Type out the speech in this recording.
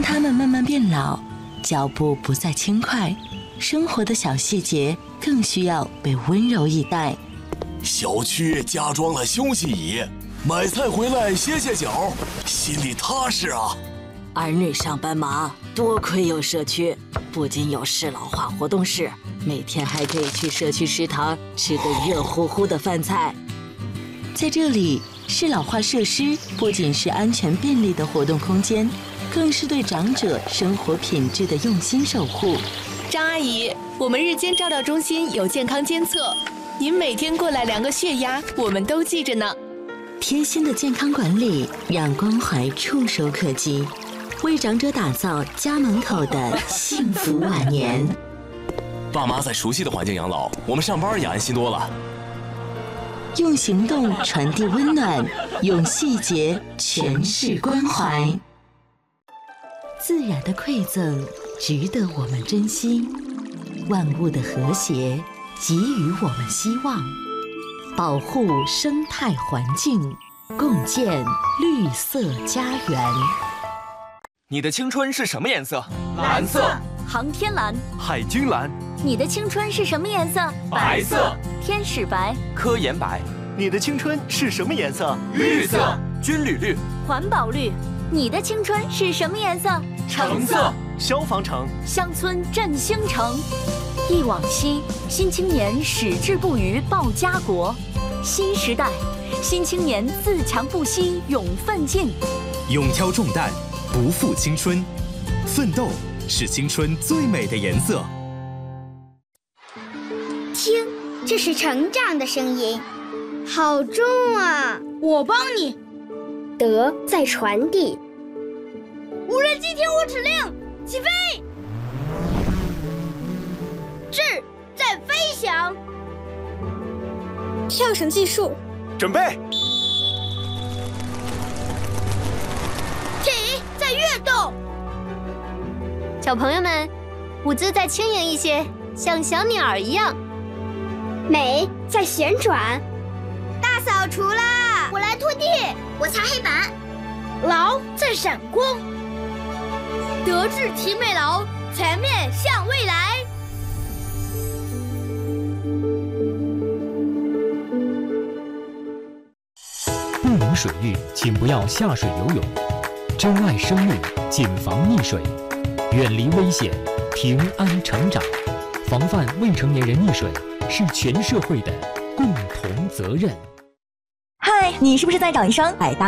他们慢慢变老，脚步不再轻快，生活的小细节更需要被温柔以待。 小区加装了休息椅，买菜回来歇歇脚，心里踏实啊。 儿女上班忙，多亏有社区，不仅有适老化活动室，每天还可以去社区食堂吃个热乎乎的饭菜。 在这里，适老化设施不仅是安全便利的活动空间，更是对长者生活品质的用心守护。 张阿姨，我们日间照料中心有健康监测，您每天过来量个血压，我们都记着呢。 贴心的健康管理，让关怀触手可及，为长者打造家门口的幸福晚年。 爸妈在熟悉的环境养老，我们上班也安心多了。 用行动传递温暖，用细节诠释关怀。自然的馈赠值得我们珍惜，万物的和谐给予我们希望。保护生态环境，共建绿色家园。 你的青春是什么颜色？ 蓝色。 航天蓝。 海军蓝。 你的青春是什么颜色？ 白色。 天使白。 科研白。 你的青春是什么颜色？ 绿色。 军旅绿。 环保绿。你的青春是什么颜色？ 橙色。 消防橙。 乡村振兴城。忆往昔，新青年矢志不渝报家国。新时代，新青年自强不息勇奋进。 勇挑重担，不负青春。奋斗是青春最美的颜色。 听，这是成长的声音，好重啊！ 我帮你。 德在传递。 无人机听我指令，起飞！志在飞翔。 跳绳技术， 准备。 体在跃动。 小朋友们，舞姿再轻盈一些，像小鸟一样。 美在旋转。 大扫除啦！我来拖地， 我擦黑板。 劳在闪光。德智体美劳，全面向未来。 不明水域，请不要下水游泳。珍爱生命，谨防溺水，远离危险，平安成长。防范未成年人溺水是全社会的共同责任。 嗨，你是不是在找一双百搭